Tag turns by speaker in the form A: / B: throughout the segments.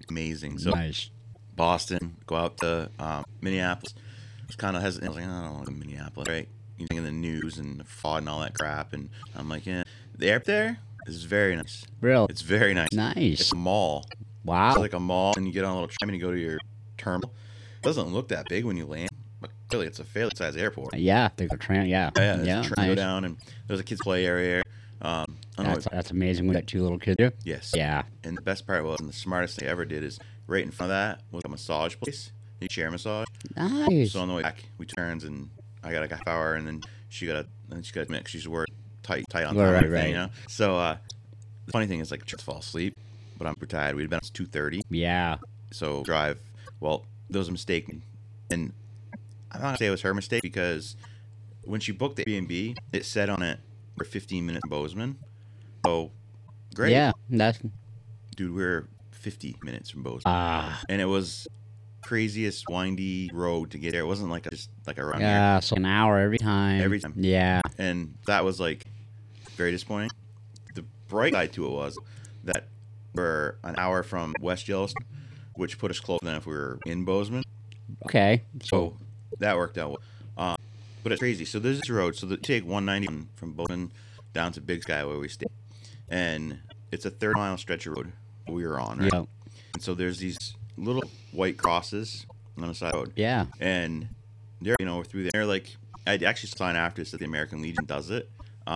A: amazing. So
B: Nice.
A: Boston, go out to Minneapolis. I was kind of hesitant. I was like, I don't want to go to Minneapolis, right? You think in the news and the fraud and all that crap, and I'm like, yeah, the airport there is very nice.
B: Real.
A: It's very nice.
B: Nice.
A: It's a mall.
B: Wow.
A: It's like a mall, and you get on a little train and you go to your terminal. It doesn't look that big when you land, but really, it's a fairly sized airport.
B: Yeah. The train. Yeah.
A: Yeah, there's a train go
B: Nice.
A: down, and there's a kids' play area. I don't know.
B: That's amazing. We got 2 little kids here.
A: Yes.
B: Yeah.
A: And the best part was, and the smartest thing I ever did is right in front of that was a massage place. You share massage.
B: Nice.
A: So on the way back, we turns and I got a half hour, and then she got a mix. She's worked tight on time.
B: Right.
A: You know? So the funny thing is, like, just fall asleep, but I'm pretty tired. We'd been at 2:30.
B: Yeah.
A: So drive. Well, there was a mistake, and I'm not gonna say it was her mistake because when she booked the Airbnb, it said on it we're 15 minutes from Bozeman. So great.
B: Yeah. That's
A: Dude, we're 50 minutes from Bozeman. And it was craziest windy road to get there. It wasn't like just like around
B: yeah. So an hour every time.
A: Every time.
B: Yeah.
A: And that was like very disappointing. The bright side to it was that we're an hour from West Yellowstone, which put us closer than if we were in Bozeman.
B: Okay.
A: So that worked out well. But it's crazy. So there's this road. So you take 190 from Bozeman down to Big Sky where we stay. And it's a 30-mile stretch of road we were on, right?
B: Yeah.
A: And so there's these little white crosses on the side of the road.
B: Yeah.
A: And they're, we're through there. Like, I'd actually sign after this that the American Legion does it.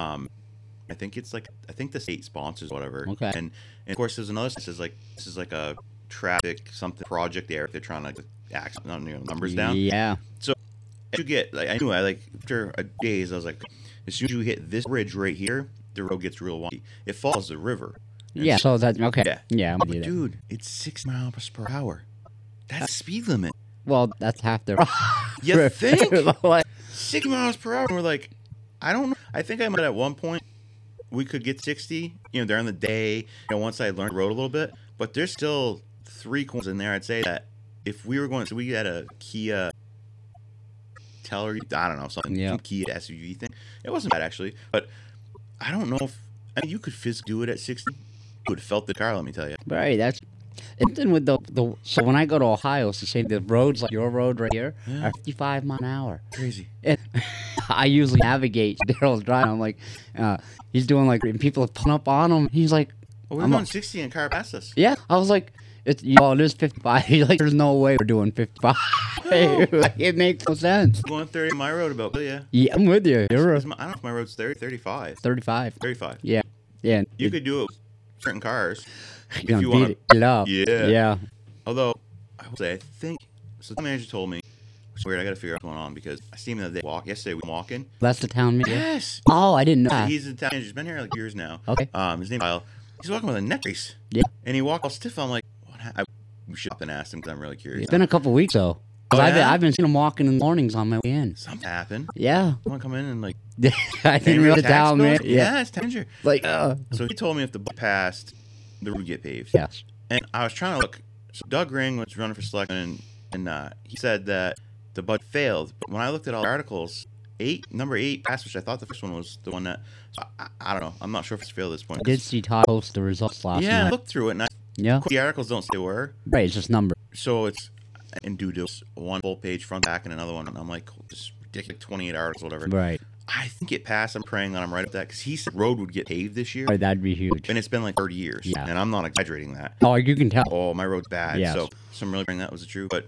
A: I think the state sponsors whatever.
B: Okay.
A: And of course, there's another. This is like a traffic something project there. They're trying to act numbers down.
B: Yeah.
A: So you get I knew after a days I was like, as soon as you hit this bridge right here, the road gets real wonky. It follows the river. And
B: Yeah. So that's okay.
A: Yeah.
B: Yeah. I'm
A: But
B: with you there.
A: dude, it's 6 miles per hour. That's speed limit.
B: Well, that's half their.
A: You think?
B: Like,
A: 6 miles per hour. And we're like, I don't know. I think I might at one point we could get 60, during the day, once I learned the road a little bit. But there's still 3 corners in there. I'd say that if we were going, so we had a Kia Teller, I don't know, some Kia SUV thing. It wasn't bad actually, but I don't know if you could physically do it at 60. You would have felt the car, let me tell you.
B: right. That's. And then with the so when I go to Ohio, it's the same. The roads like your road right here are 55 miles an hour.
A: Crazy.
B: And I usually navigate. Daryl's driving. I'm like, he's doing like, and people are pulling up on him. He's like,
A: Well, we're going 60 and car passed us.
B: yeah. I was like, it is 55. He's like, there's no way we're doing 55. Like, it makes no sense.
A: Going 30 on my road about, yeah.
B: Yeah, I'm with you. You're
A: I don't know if my road's 30, 35.
B: 35.
A: 35.
B: Yeah. Yeah.
A: You could do it with certain cars.
B: You're gonna
A: you
B: beat
A: wanna-
B: it up.
A: Yeah.
B: Yeah.
A: Although, I will say, I think, so the manager told me, it's weird, I got to figure out what's going on because I see him the other day yesterday we were walking.
B: That's the town meeting.
A: Yes.
B: Oh, I didn't know that.
A: He's the town manager. He's been here like years now.
B: Okay.
A: His name's Kyle. He's walking with a neck brace.
B: Yeah.
A: And he walked all stiff. I'm like, we should up and ask him because I'm really curious.
B: It's been a couple weeks though. 'Cause
A: Oh, yeah?
B: I've been seeing him walking in the mornings on my way in.
A: Something happened.
B: Yeah.
A: Someone come in and like,
B: I didn't really
A: tax
B: tell him,
A: bills?
B: man. Yeah.
A: Yeah, it's Tanger.
B: Like,
A: So he told me if the book passed, the road would get paved.
B: yes.
A: And I was trying to look. So Doug Ring was running for selection, and he said that the budget failed. But when I looked at all the articles, number 8 passed, which I thought the first one was the one that. So I don't know. I'm not sure if it's failed at this point.
B: I did see Todd post the results last
A: Yeah, I
B: night.
A: looked through it, and
B: Yeah.
A: the articles don't say they were.
B: Right, it's just number.
A: So it's and dude, it was one full page front back and another one, and I'm like, this ridiculous 28 articles, whatever.
B: Right.
A: I think it passed. I'm praying that I'm right at that because he said road would get paved this year,
B: Right, that'd be huge.
A: and it's been like 30 years.
B: Yeah.
A: And I'm not exaggerating that.
B: Oh, you can tell.
A: Oh, my road's bad.
B: Yes.
A: So I'm really praying that was the truth. But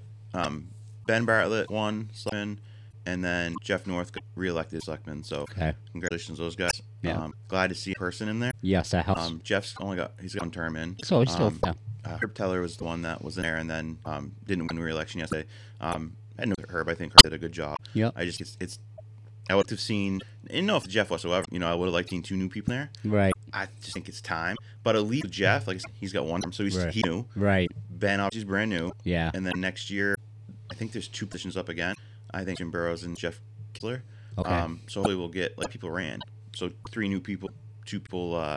A: Ben Bartlett won selectman, and then Jeff North got reelected selectman. So
B: Okay.
A: congratulations to those guys.
B: Yeah.
A: Glad to see a person in there.
B: Yes, that helps.
A: Jeff's he's got one term in.
B: So it's still, yeah.
A: Herb Teller was the one that was in there, and then didn't win re-election yesterday. I know Herb. I think Herb did a good job.
B: Yep.
A: I just it's I would have seen. I didn't know if Jeff whatsoever. I would have liked seeing 2 new people there.
B: Right.
A: I just think it's time. But at least Jeff, like I said, he's got one term, so
B: Right.
A: he new.
B: Right.
A: Ben obviously is brand new,
B: Yeah.
A: and then next year, I think there's 2 positions up again. I think Jim Burrows and Jeff Kessler.
B: Okay.
A: So hopefully we'll get like people ran. So 3 new people, 2 people